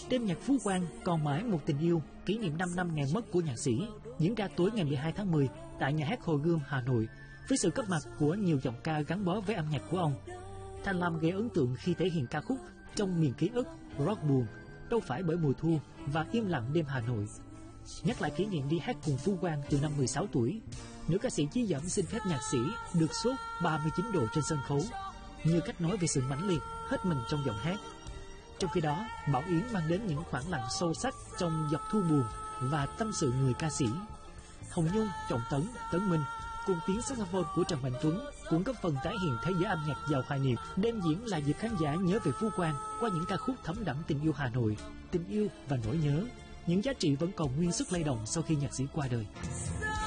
Đêm nhạc Phú Quang còn mãi một tình yêu, kỷ niệm 5 năm ngày mất của nhạc sĩ, diễn ra tối ngày 12 tháng 10 tại nhà hát Hồ Gươm, Hà Nội, với sự góp mặt của nhiều giọng ca gắn bó với âm nhạc của ông. Thanh Lam gây ấn tượng khi thể hiện ca khúc Trong miền ký ức, Rock buồn, Đâu phải bởi mùa thu và Im lặng đêm Hà Nội. Nhắc lại kỷ niệm đi hát cùng Phú Quang từ năm 16 tuổi, nữ ca sĩ Chí Dẩm xin phép nhạc sĩ được sốt 39 độ trên sân khấu, như cách nói về sự mãnh liệt, hết mình trong giọng hát. Trong khi đó, Bảo Yến mang đến những khoảng lặng sâu sắc trong giọt thu buồn và tâm sự người ca sĩ. Hồng Nhung, Trọng Tấn, Tấn Minh cùng tiếng saxophone của Trần Mạnh Tuấn cũng góp phần tái hiện thế giới âm nhạc giàu hoài niệm. Đêm diễn là dịp khán giả nhớ về Phú Quang qua những ca khúc thấm đẫm tình yêu Hà Nội, tình yêu và nỗi nhớ. Những giá trị vẫn còn nguyên sức lay động sau khi nhạc sĩ qua đời.